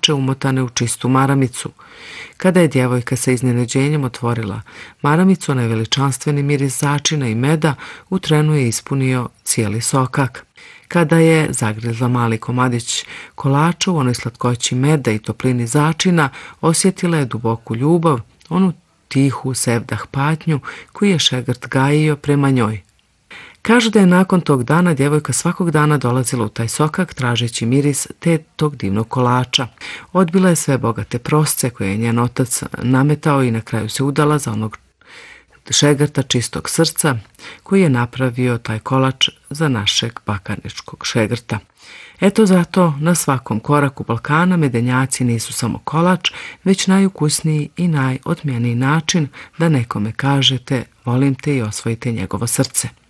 kolače umotane u čistu maramicu. Kada je djevojka sa iznenađenjem otvorila maramicu, onaj veličanstveni miris začina i meda u trenu je ispunio cijeli sokak. Kada je zagrizla mali komadić kolača u onoj slatkoći meda i toplini začina, osjetila je duboku ljubav, onu tihu sevdah patnju koju je šegrt gajio prema njoj. Kažu da je nakon tog dana djevojka svakog dana dolazila u taj sokak tražeći miris te tog divnog kolača. Odbila je sve bogate prosce koje je njen otac nametao i na kraju se udala za onog šegrta čistog srca koji je napravio taj kolač za našeg bakarničkog šegrta. Eto zato na svakom koraku Balkana medenjaci nisu samo kolač, već najukusniji i najodmjeniji način da nekome kažete volim te i osvojite njegovo srce.